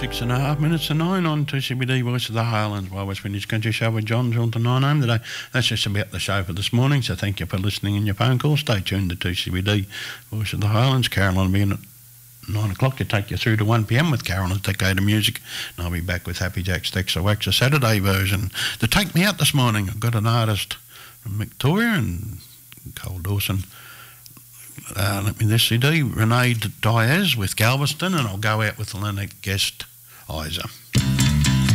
6.5 minutes to 9 on 2CBD Voice of the Highlands, while West Indies Country Show with John to 9 home today. That's just about the show for this morning, so thank you for listening and your phone call. Stay tuned to 2CBD Voice of the Highlands. Caroline will be in at 9 o'clock to take you through to 1 p.m. with Caroline's Decade of Music, and I'll be back with Happy Jack's Texas Wax, a Saturday version. To take me out this morning, I've got an artist from Victoria and Cole Dawson. Let me this CD, Renee Diaz with Galveston, and I'll go out with Lynette Guest Isa.